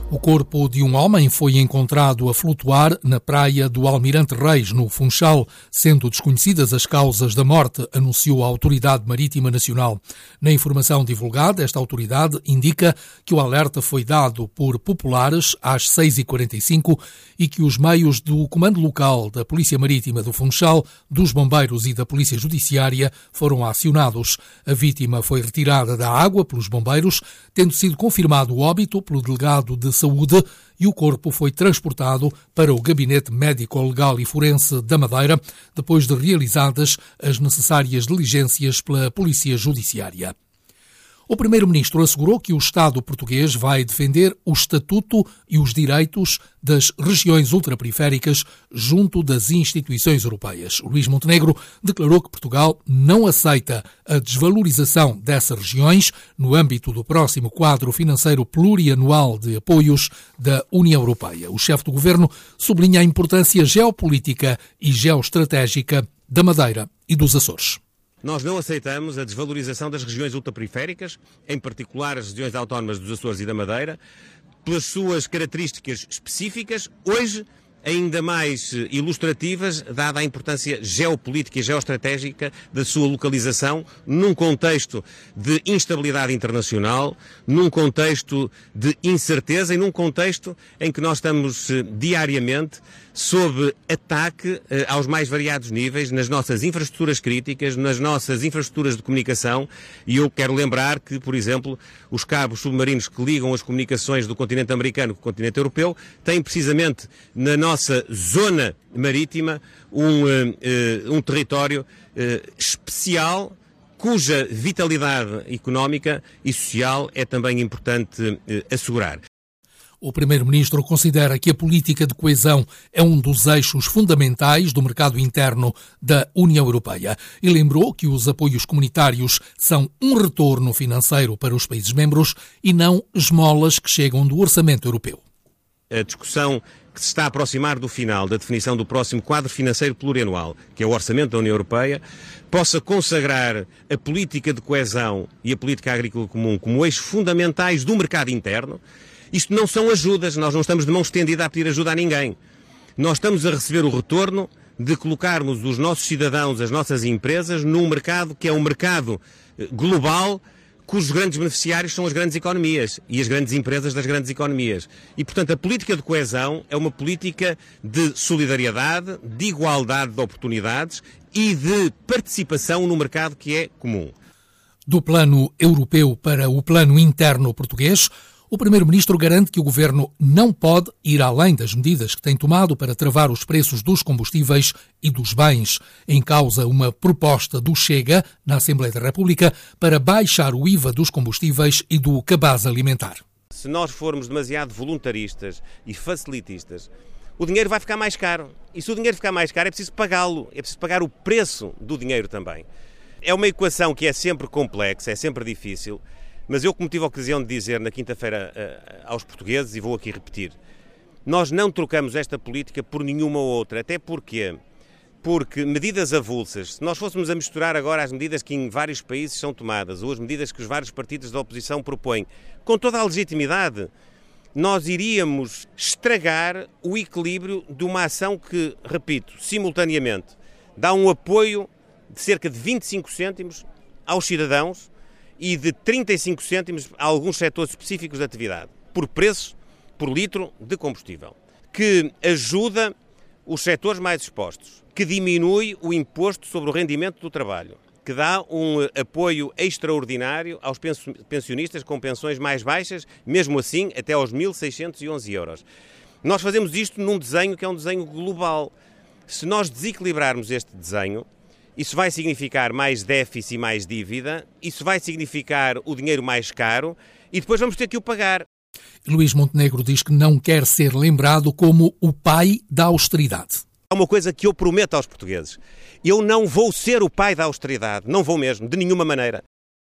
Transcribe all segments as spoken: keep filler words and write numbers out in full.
O corpo de um homem foi encontrado a flutuar na praia do Almirante Reis, no Funchal, sendo desconhecidas as causas da morte, anunciou a Autoridade Marítima Nacional. Na informação divulgada, esta autoridade indica que o alerta foi dado por populares às seis e quarenta e cinco e que os meios do Comando Local da Polícia Marítima do Funchal, dos Bombeiros e da Polícia Judiciária foram acionados. A vítima foi retirada da água pelos bombeiros, tendo sido confirmado o óbito pelo delegado de Saúde, e o corpo foi transportado para o Gabinete Médico-Legal e Forense da Madeira, depois de realizadas as necessárias diligências pela Polícia Judiciária. O primeiro-ministro assegurou que o Estado português vai defender o estatuto e os direitos das regiões ultraperiféricas junto das instituições europeias. Luís Montenegro declarou que Portugal não aceita a desvalorização dessas regiões no âmbito do próximo quadro financeiro plurianual de apoios da União Europeia. O chefe do governo sublinha a importância geopolítica e geoestratégica da Madeira e dos Açores. Nós não aceitamos a desvalorização das regiões ultraperiféricas, em particular as regiões autónomas dos Açores e da Madeira, pelas suas características específicas, hoje ainda mais ilustrativas, dada a importância geopolítica e geoestratégica da sua localização num contexto de instabilidade internacional, num contexto de incerteza e num contexto em que nós estamos diariamente sob ataque eh, aos mais variados níveis, nas nossas infraestruturas críticas, nas nossas infraestruturas de comunicação, e eu quero lembrar que, por exemplo, os cabos submarinos que ligam as comunicações do continente americano com o continente europeu têm precisamente na nossa zona marítima um, eh, um território eh, especial, cuja vitalidade económica e social é também importante eh, assegurar. O primeiro-ministro considera que a política de coesão é um dos eixos fundamentais do mercado interno da União Europeia e lembrou que os apoios comunitários são um retorno financeiro para os países-membros e não esmolas que chegam do orçamento europeu. A discussão que se está a aproximar do final da definição do próximo quadro financeiro plurianual, que é o orçamento da União Europeia, possa consagrar a política de coesão e a política agrícola comum como eixos fundamentais do mercado interno. Isto não são ajudas, nós não estamos de mão estendida a pedir ajuda a ninguém. Nós estamos a receber o retorno de colocarmos os nossos cidadãos, as nossas empresas, num mercado que é um mercado global, cujos grandes beneficiários são as grandes economias e as grandes empresas das grandes economias. E, portanto, a política de coesão é uma política de solidariedade, de igualdade de oportunidades e de participação no mercado que é comum. Do plano europeu para o plano interno português, o primeiro-ministro garante que o governo não pode ir além das medidas que tem tomado para travar os preços dos combustíveis e dos bens. Em causa uma proposta do Chega, na Assembleia da República, para baixar o I V A dos combustíveis e do cabaz alimentar. Se nós formos demasiado voluntaristas e facilitistas, o dinheiro vai ficar mais caro. E se o dinheiro ficar mais caro, é preciso pagá-lo. É preciso pagar o preço do dinheiro também. É uma equação que é sempre complexa, é sempre difícil. Mas eu, como tive a ocasião de dizer na quinta-feira uh, aos portugueses, e vou aqui repetir, nós não trocamos esta política por nenhuma outra. Até porque, porque medidas avulsas, se nós fôssemos a misturar agora as medidas que em vários países são tomadas, ou as medidas que os vários partidos da oposição propõem, com toda a legitimidade, nós iríamos estragar o equilíbrio de uma ação que, repito, simultaneamente, dá um apoio de cerca de vinte e cinco cêntimos aos cidadãos, e de trinta e cinco cêntimos a alguns setores específicos de atividade, por preço, por litro de combustível, que ajuda os setores mais expostos, que diminui o imposto sobre o rendimento do trabalho, que dá um apoio extraordinário aos pensionistas com pensões mais baixas, mesmo assim até aos mil seiscentos e onze euros. Nós fazemos isto num desenho que é um desenho global. Se nós desequilibrarmos este desenho, isso vai significar mais déficit e mais dívida, isso vai significar o dinheiro mais caro e depois vamos ter que o pagar. Luís Montenegro diz que não quer ser lembrado como o pai da austeridade. É uma coisa que eu prometo aos portugueses. Eu não vou ser o pai da austeridade, não vou mesmo, de nenhuma maneira.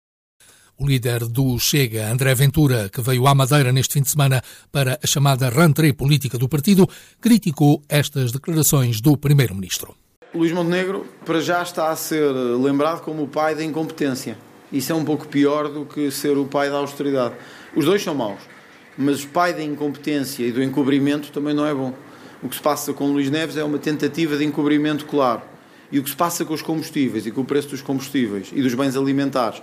O líder do Chega, André Ventura, que veio à Madeira neste fim de semana para a chamada rentrée política do partido, criticou estas declarações do primeiro-ministro. Luís Montenegro, para já, está a ser lembrado como o pai da incompetência. Isso é um pouco pior do que ser o pai da austeridade. Os dois são maus. mas o pai da incompetência e do encobrimento também não é bom. O que se passa com Luís Neves é uma tentativa de encobrimento claro. E o que se passa com os combustíveis e com o preço dos combustíveis e dos bens alimentares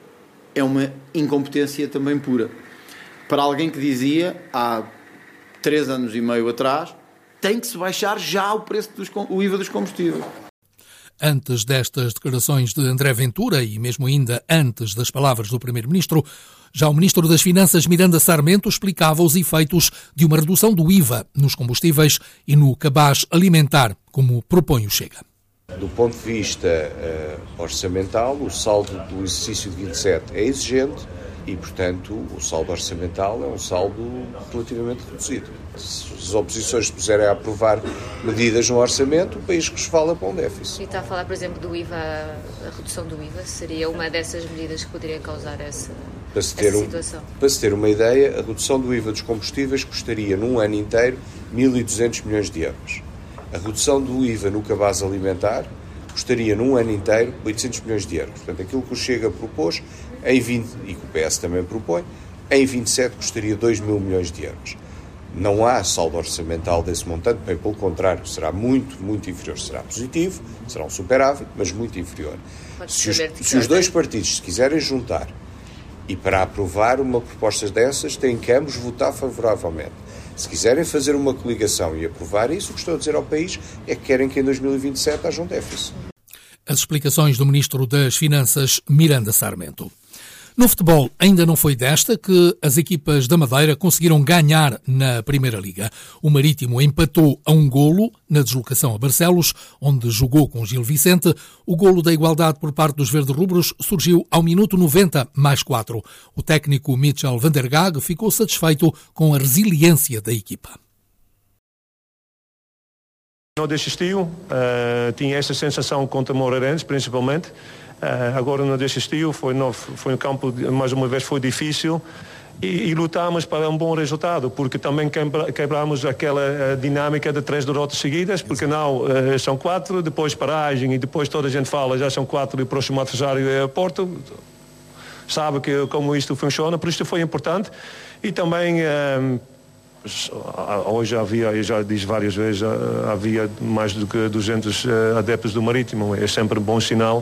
é uma incompetência também pura. Para alguém que dizia, há três anos e meio atrás, tem que se baixar já o preço dos, o I V A dos combustíveis. Antes destas declarações de André Ventura e mesmo ainda antes das palavras do Primeiro-Ministro, já o Ministro das Finanças, Miranda Sarmento, explicava os efeitos de uma redução do I V A nos combustíveis e no cabaz alimentar, como propõe o Chega. Do ponto de vista uh, orçamental, o saldo do exercício de vinte e sete é exigente e, portanto, o saldo orçamental é um saldo relativamente reduzido. Se as oposições se puserem a aprovar medidas no orçamento, o país que fala para um déficit. E está a falar, por exemplo, do I V A, a redução do I V A, seria uma dessas medidas que poderia causar essa, para se ter essa um, situação? Para se ter uma ideia, a redução do I V A dos combustíveis custaria, num ano inteiro, mil e duzentos milhões de euros. A redução do I V A no cabaz alimentar custaria num ano inteiro oitocentos milhões de euros. Portanto, aquilo que o Chega propôs em vinte, e que o P S também propõe, em vinte e sete custaria dois mil milhões de euros. Não há saldo orçamental desse montante, bem pelo contrário, será muito, muito inferior. Será positivo, será um superávit, mas muito inferior. Se os, se os dois partidos se quiserem juntar e para aprovar uma proposta dessas, têm que ambos votar favoravelmente. Se quiserem fazer uma coligação e aprovar isso, o que estou a dizer ao país é que querem que em dois mil e vinte e sete haja um déficit. As explicações do Ministro das Finanças, Miranda Sarmento. No futebol, ainda não foi desta que as equipas da Madeira conseguiram ganhar na Primeira Liga. O Marítimo empatou a um golo na deslocação a Barcelos, onde jogou com Gil Vicente. O golo da igualdade por parte dos verde-rubros surgiu ao minuto noventa mais quatro. O técnico Mitchell van der Gaag ficou satisfeito com a resiliência da equipa. Não desistiu, uh, tinha essa sensação contra Moreirense, principalmente. Uh, agora não desistiu, foi no, foi no campo, mais uma vez foi difícil e, e lutámos para um bom resultado, porque também quebra, quebramos aquela uh, dinâmica de três derrotas seguidas, porque não, uh, são quatro, depois paragem e depois toda a gente fala, já são quatro e o próximo adversário é Porto, sabe que, como isto funciona, por isso foi importante e também... Uh, Hoje havia, já disse várias vezes, havia mais do que duzentos adeptos do Marítimo, é sempre um bom sinal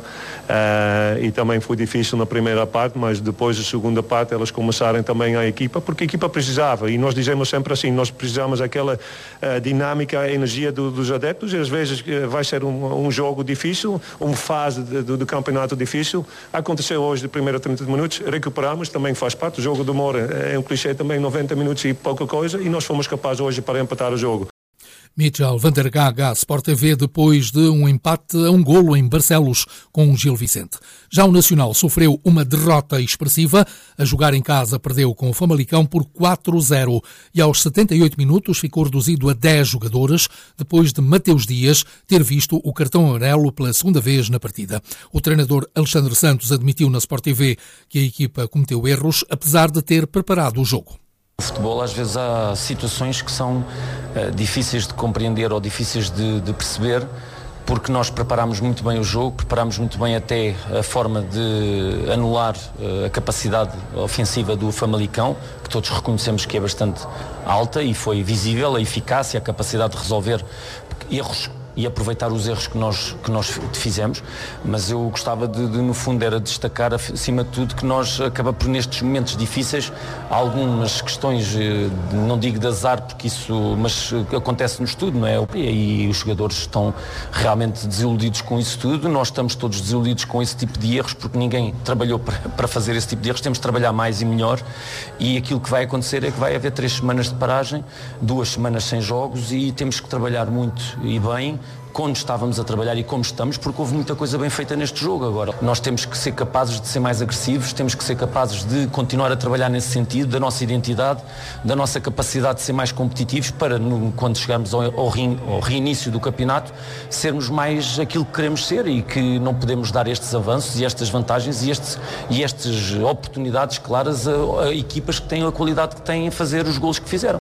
uh, e também foi difícil na primeira parte, mas depois da segunda parte elas começaram também a equipa, porque a equipa precisava e nós dizemos sempre assim, nós precisamos daquela uh, dinâmica, a energia do, dos adeptos e às vezes uh, vai ser um, um jogo difícil, uma fase de, de, de campeonato difícil, aconteceu hoje de primeira trinta minutos, recuperamos, também faz parte, o jogo demora, é um clichê também noventa minutos e pouca coisa e nós fomos capazes hoje para empatar o jogo. Mitchell van der Gaag à Sport T V depois de um empate a um golo em Barcelos com o Gil Vicente. Já o Nacional sofreu uma derrota expressiva. A jogar em casa perdeu com o Famalicão por quatro a zero e aos setenta e oito minutos ficou reduzido a dez jogadores depois de Mateus Dias ter visto o cartão amarelo pela segunda vez na partida. O treinador Alexandre Santos admitiu na Sport T V que a equipa cometeu erros apesar de ter preparado o jogo. No futebol às vezes há situações que são uh, difíceis de compreender ou difíceis de, de perceber porque nós preparámos muito bem o jogo, preparámos muito bem até a forma de anular uh, a capacidade ofensiva do Famalicão, que todos reconhecemos que é bastante alta e foi visível a eficácia, a capacidade de resolver erros e aproveitar os erros que nós, que nós fizemos, mas eu gostava de, de, no fundo, era destacar, acima de tudo, que nós acabamos por, nestes momentos difíceis, algumas questões, não digo de azar, porque isso, mas acontece-nos tudo, não é? E os jogadores estão realmente desiludidos com isso tudo, nós estamos todos desiludidos com esse tipo de erros, porque ninguém trabalhou para, para fazer esse tipo de erros, temos de trabalhar mais e melhor, e aquilo que vai acontecer é que vai haver três semanas de paragem, duas semanas sem jogos, e temos que trabalhar muito e bem, quando estávamos a trabalhar e como estamos, porque houve muita coisa bem feita neste jogo. Agora, nós temos que ser capazes de ser mais agressivos, temos que ser capazes de continuar a trabalhar nesse sentido, da nossa identidade, da nossa capacidade de ser mais competitivos para, no, quando chegarmos ao, ao, rein, ao reinício do campeonato, sermos mais aquilo que queremos ser e que não podemos dar estes avanços e estas vantagens e, estes, e estas oportunidades claras a, a equipas que têm a qualidade que têm em fazer os golos que fizeram.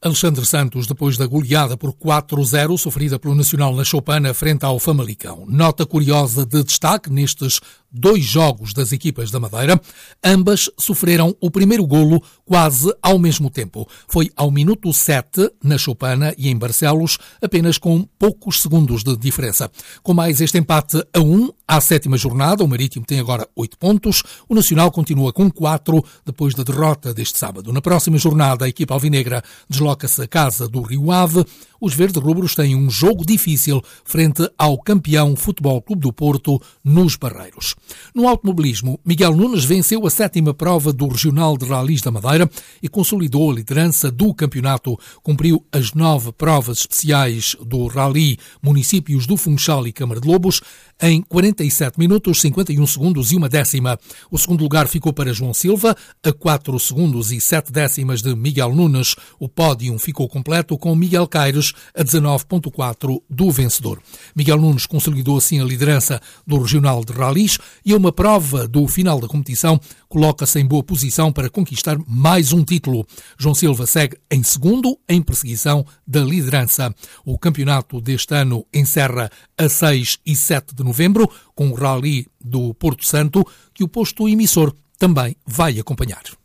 Alexandre Santos, depois da goleada por quatro a zero sofrida pelo Nacional na Choupana frente ao Famalicão. Nota curiosa de destaque nestes dois jogos das equipas da Madeira, ambas sofreram o primeiro golo quase ao mesmo tempo. Foi ao minuto sete na Choupana e em Barcelos, apenas com poucos segundos de diferença. Com mais este empate a um, à sétima jornada, o Marítimo tem agora oito pontos, o Nacional continua com quatro depois da derrota deste sábado. Na próxima jornada, a equipa alvinegra desloca-se à casa do Rio Ave. Os verde-rubros têm um jogo difícil frente ao campeão Futebol Clube do Porto nos Barreiros. No automobilismo, Miguel Nunes venceu a sétima prova do Regional de Rallys da Madeira e consolidou a liderança do campeonato. Cumpriu as nove provas especiais do Rally Municípios do Funchal e Câmara de Lobos em quarenta e sete minutos, cinquenta e um segundos e uma décima. O segundo lugar ficou para João Silva, a quatro segundos e sete décimas de Miguel Nunes. O pódio ficou completo com Miguel Caires a dezanove vírgula quatro do vencedor. Miguel Nunes consolidou assim a liderança do Regional de Rallys e a uma prova do final da competição coloca-se em boa posição para conquistar mais um título. João Silva segue em segundo em perseguição da liderança. O campeonato deste ano encerra a seis e sete de novembro com o Rally do Porto Santo, que o posto emissor também vai acompanhar.